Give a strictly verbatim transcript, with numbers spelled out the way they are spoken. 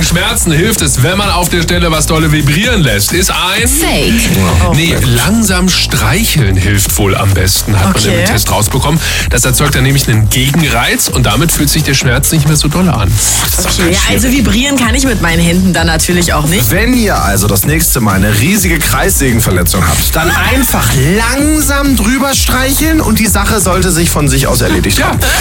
Schmerzen hilft es, wenn man auf der Stelle was dolle vibrieren lässt. Ist ein... Fake. Oh, nee, langsam streicheln hilft wohl am besten, hat Okay. man im Test rausbekommen. Das erzeugt dann nämlich einen Gegenreiz und damit fühlt sich der Schmerz nicht mehr so dolle an. Okay, ja, also vibrieren kann ich mit meinen Händen dann natürlich auch nicht. Wenn ihr also das nächste Mal eine riesige Kreissägenverletzung habt, dann einfach langsam drüber streicheln und die Sache sollte sich von sich aus erledigt haben.